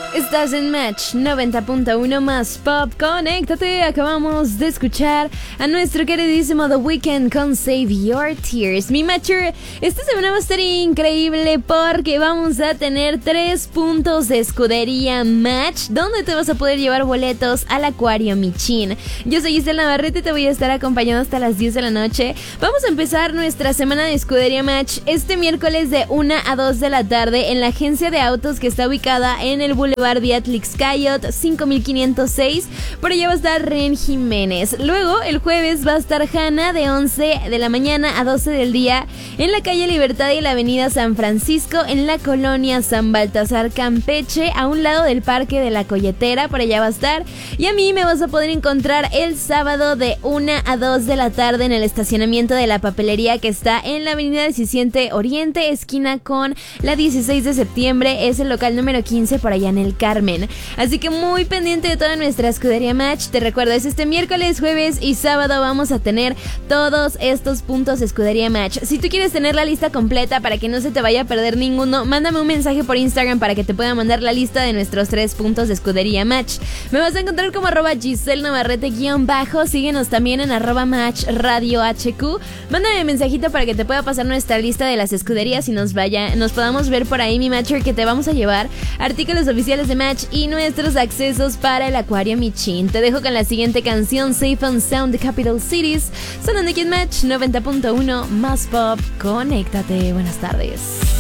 Estás en Match 90.1 más Pop. Conéctate. Acabamos de escuchar a nuestro queridísimo The Weeknd con Save Your Tears. Mi Matcher, esta semana va a estar increíble porque vamos a tener 3 puntos de escudería Match, donde te vas a poder llevar boletos al Acuario Michin. Yo soy Giselle Navarrete y te voy a estar acompañando hasta las 10 de la noche. Vamos a empezar nuestra semana de escudería Match este miércoles de 1 a 2 de la tarde en la agencia de autos que está ubicada en el Boulevard Beatlix-Cayot 5506. Por allá va a estar Ren Jiménez. Luego el jueves va a estar Hanna de 11 de la mañana a 12 del día en la calle Libertad y la avenida San Francisco en la colonia San Baltasar, Campeche, a un lado del Parque de la Colletera. Por allá va a estar. Y a mí me vas a poder encontrar el sábado de 1 a 2 de la tarde en el estacionamiento de la papelería que está en la avenida 17 Oriente, esquina con la 16 de septiembre. Es el local número 15 por allá en el Carmen. Así que muy pendiente de toda nuestra escudería Match. Te recuerdo, es este miércoles, jueves y sábado vamos a tener todos estos puntos de escudería Match. Si tú quieres tener la lista completa para que no se te vaya a perder ninguno, mándame un mensaje por Instagram para que te pueda mandar la lista de nuestros 3 puntos de escudería Match. Me vas a encontrar como @Giselle Navarrete _. Síguenos también en @Match Radio HQ. Mándame un mensajito para que te pueda pasar nuestra lista de las escuderías y nos podamos ver por ahí, mi Matcher, que te vamos a llevar artículos oficiales de Match y nuestros accesos para el Acuario Michin. Te dejo con la siguiente canción, Safe and Sound de Capital Cities, sonando aquí en Match 90.1 más Pop. Conéctate. Buenas tardes.